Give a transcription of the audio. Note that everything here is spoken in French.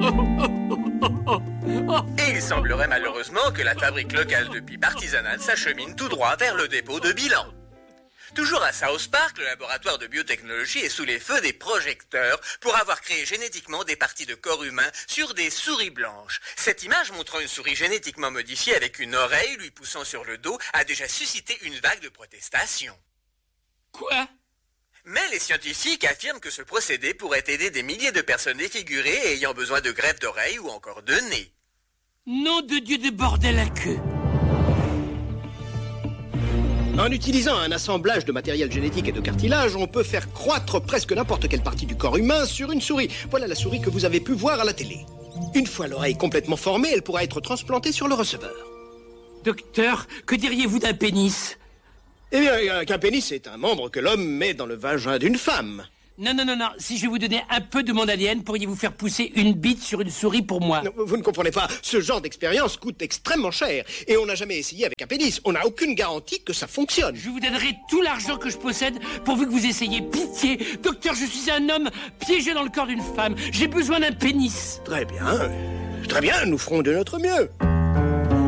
Et il semblerait malheureusement que la fabrique locale de pipes artisanales s'achemine tout droit vers le dépôt de bilan. Toujours à South Park, le laboratoire de biotechnologie est sous les feux des projecteurs pour avoir créé génétiquement des parties de corps humain sur des souris blanches. Cette image montrant une souris génétiquement modifiée avec une oreille lui poussant sur le dos a déjà suscité une vague de protestations. Quoi ? Mais les scientifiques affirment que ce procédé pourrait aider des milliers de personnes défigurées et ayant besoin de greffe d'oreilles ou encore de nez. Nom de Dieu de bordel à queue! En utilisant un assemblage de matériel génétique et de cartilage, on peut faire croître presque n'importe quelle partie du corps humain sur une souris. Voilà la souris que vous avez pu voir à la télé. Une fois l'oreille complètement formée, elle pourra être transplantée sur le receveur. Docteur, que diriez-vous d'un pénis? Eh bien, qu'un pénis est un membre que l'homme met dans le vagin d'une femme. Non, si je vais vous donner un peu de mon ADN, pourriez-vous faire pousser une bite sur une souris pour moi? Non, vous ne comprenez pas, ce genre d'expérience coûte extrêmement cher. Et on n'a jamais essayé avec un pénis. On n'a aucune garantie que ça fonctionne. Je vous donnerai tout l'argent que je possède pourvu que vous essayiez. Pitié, docteur, je suis un homme piégé dans le corps d'une femme. J'ai besoin d'un pénis. Très bien, nous ferons de notre mieux.